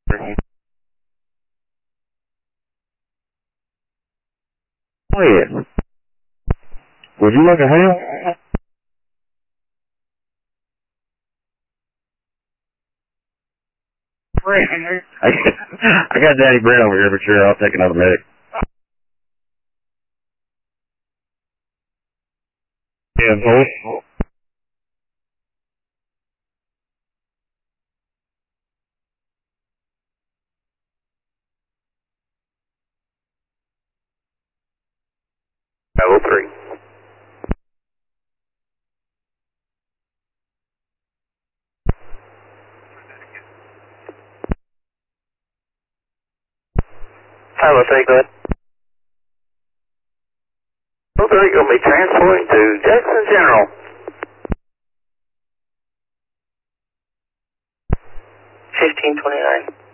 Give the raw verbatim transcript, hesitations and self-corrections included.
Oh yeah. Would you like a ham? I I got Daddy Brent over here, but sure, I'll take another medic. Yeah, both. Level three. Level three, go ahead. Level three, going to be transporting to Jackson General. fifteen twenty-nine.